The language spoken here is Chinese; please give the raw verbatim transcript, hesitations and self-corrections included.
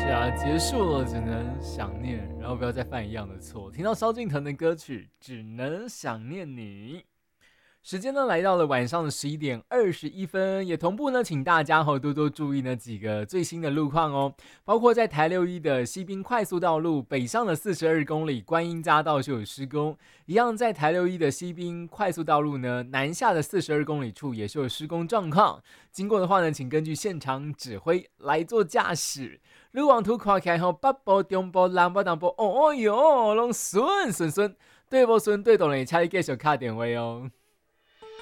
啊，结束了，只能想念，然后不要再犯一样的错。听到萧敬腾的歌曲，只能想念你。时间呢来到了晚上的十一点二十一分，也同步呢，请大家哈多多注意呢几个最新的路况哦，包括在台六一的西滨快速道路北上的四十二公里观音匝道就有施工，一样在台六一的西滨快速道路呢南下的四十二公里处也是有施工状况，经过的话呢，请根据现场指挥来做驾驶。路网图看起来吼，北部、中部、南部、东部，哦哦哟，拢顺顺顺，对不顺对懂嘞，请你继续打电话哦。